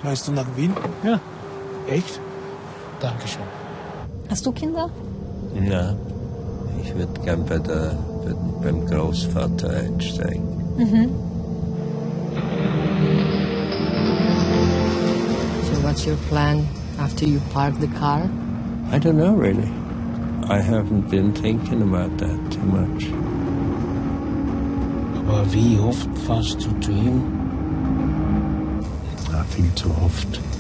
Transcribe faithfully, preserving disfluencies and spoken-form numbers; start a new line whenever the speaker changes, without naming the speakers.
Reist du nach Wien?
Ja.
Echt? Dankeschön.
Hast du Kinder?
Ja, ich würde gern bei der, bei, beim Großvater einsteigen.
Mhm.
So what's your plan after you park the car?
I don't know really. I haven't been thinking about that too much.
Aber wie oft fährst du zu ihm?
Ja, viel zu oft.